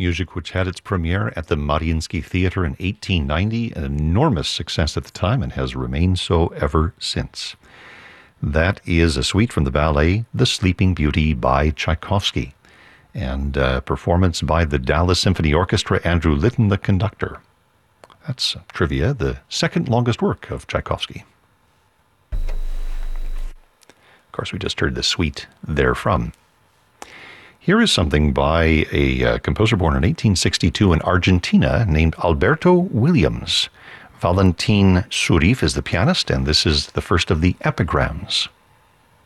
music which had its premiere at the Mariinsky Theater in 1890, an enormous success at the time and has remained so ever since. That is a suite from the ballet The Sleeping Beauty by Tchaikovsky, and performance by the Dallas Symphony Orchestra, Andrew Litton, the conductor. That's trivia, the second longest work of Tchaikovsky. Of course, we just heard the suite therefrom. Here is something by a composer born in 1862 in Argentina named Alberto Williams. Valentin Surif is the pianist, and this is the first of the epigrams.